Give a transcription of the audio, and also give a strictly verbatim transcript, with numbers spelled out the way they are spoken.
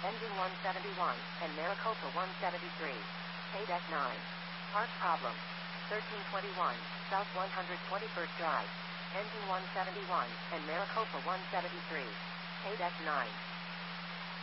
engine one seventy-one, and Maricopa one seventy-three. Paydeck nine. Part problem. thirteen twenty-one, South one hundred twenty-first Drive. Engine one seventy-one, and Maricopa one seventy-three. Paydeck nine.